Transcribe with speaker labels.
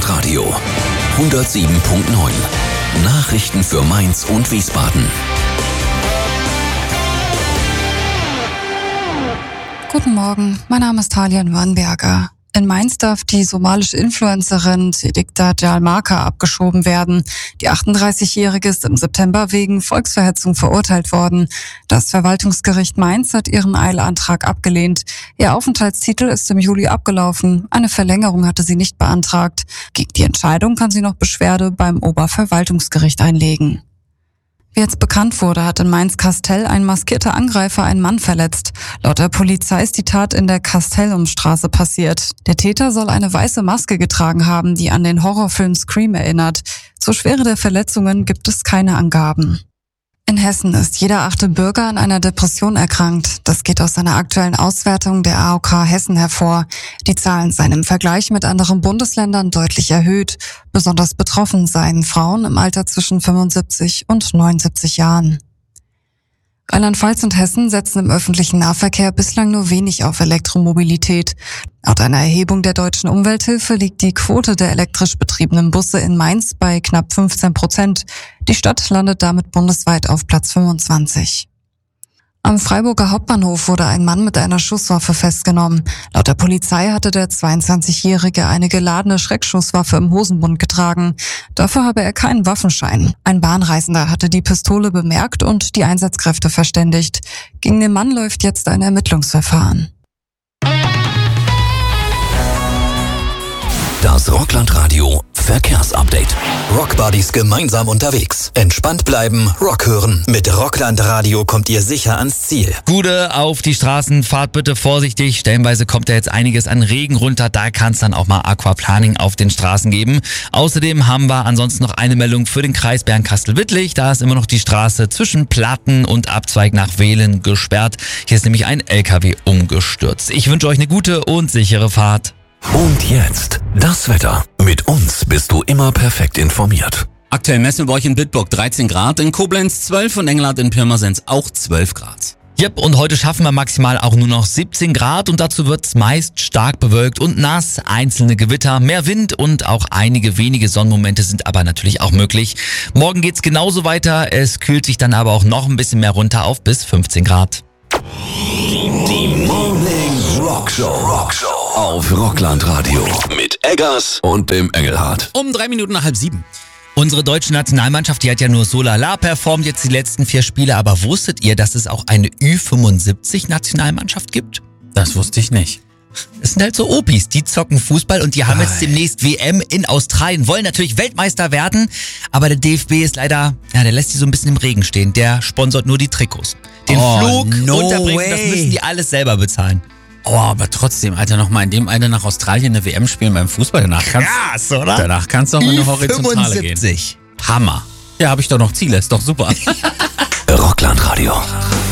Speaker 1: Radio 107.9. Nachrichten für Mainz und Wiesbaden.
Speaker 2: Guten Morgen, mein Name ist Talian Wannberger. In Mainz darf die somalische Influencerin Sedikta Jalmaka abgeschoben werden. Die 38-Jährige ist im September wegen Volksverhetzung verurteilt worden. Das Verwaltungsgericht Mainz hat ihren Eilantrag abgelehnt. Ihr Aufenthaltstitel ist im Juli abgelaufen. Eine Verlängerung hatte sie nicht beantragt. Gegen die Entscheidung kann sie noch Beschwerde beim Oberverwaltungsgericht einlegen. Wie jetzt bekannt wurde, hat in Mainz-Kastel ein maskierter Angreifer einen Mann verletzt. Laut der Polizei ist die Tat in der Kastellumstraße passiert. Der Täter soll eine weiße Maske getragen haben, die an den Horrorfilm Scream erinnert. Zur Schwere der Verletzungen gibt es keine Angaben. In Hessen ist jeder 8. Bürger an einer Depression erkrankt. Das geht aus einer aktuellen Auswertung der AOK Hessen hervor. Die Zahlen seien im Vergleich mit anderen Bundesländern deutlich erhöht. Besonders betroffen seien Frauen im Alter zwischen 75 und 79 Jahren. Rheinland-Pfalz und Hessen setzen im öffentlichen Nahverkehr bislang nur wenig auf Elektromobilität. Laut einer Erhebung der Deutschen Umwelthilfe liegt die Quote der elektrisch betriebenen Busse in Mainz bei knapp 15%. Die Stadt landet damit bundesweit auf Platz 25. Am Freiburger Hauptbahnhof wurde ein Mann mit einer Schusswaffe festgenommen. Laut der Polizei hatte der 22-Jährige eine geladene Schreckschusswaffe im Hosenbund getragen. Dafür habe er keinen Waffenschein. Ein Bahnreisender hatte die Pistole bemerkt und die Einsatzkräfte verständigt. Gegen den Mann läuft jetzt ein Ermittlungsverfahren.
Speaker 1: Das Rockland-Radio Verkehrsupdate. Rockbuddies gemeinsam unterwegs. Entspannt bleiben, Rock hören. Mit Rockland-Radio kommt ihr sicher ans Ziel.
Speaker 3: Gude auf die Straßen, fahrt bitte vorsichtig. Stellenweise kommt ja jetzt einiges an Regen runter. Da kann es dann auch mal Aquaplaning auf den Straßen geben. Außerdem haben wir ansonsten noch eine Meldung für den Kreis Bernkastel-Wittlich. Da ist immer noch die Straße zwischen Platten und Abzweig nach Wehlen gesperrt. Hier ist nämlich ein LKW umgestürzt. Ich wünsche euch eine gute und sichere Fahrt.
Speaker 1: Und jetzt das Wetter. Mit uns bist du immer perfekt informiert.
Speaker 4: Aktuell messen wir bei euch in Bitburg 13 Grad, in Koblenz 12 und Engelhardt in Pirmasens auch 12 Grad.
Speaker 3: Yep, und heute schaffen wir maximal auch nur noch 17 Grad und dazu wird's meist stark bewölkt und nass. Einzelne Gewitter, mehr Wind und auch einige wenige Sonnenmomente sind aber natürlich auch möglich. Morgen geht's genauso weiter, es kühlt sich dann aber auch noch ein bisschen mehr runter auf bis 15 Grad.
Speaker 1: Die Morning Rockshow auf Rockland Radio mit Eggers und dem Engelhardt.
Speaker 4: Um 3 Minuten nach 6:30.
Speaker 3: Unsere deutsche Nationalmannschaft, die hat ja nur so lala performt jetzt die letzten 4 Spiele, aber wusstet ihr, dass es auch eine Ü75-Nationalmannschaft gibt?
Speaker 4: Das wusste ich nicht.
Speaker 3: Es sind halt so Opis, die zocken Fußball und die haben jetzt demnächst WM in Australien, wollen natürlich Weltmeister werden, aber der DFB ist leider, ja, der lässt die so ein bisschen im Regen stehen, der sponsort nur die Trikots. Den Flug unterbringen, das müssen die alles selber bezahlen.
Speaker 4: Oh, aber trotzdem, Alter, nochmal in dem Alter nach Australien eine WM spielen beim Fußball, danach kannst du auch in eine Horizontale gehen. Hammer. Ja, habe ich doch noch Ziele, ist doch super.
Speaker 1: Rockland Radio.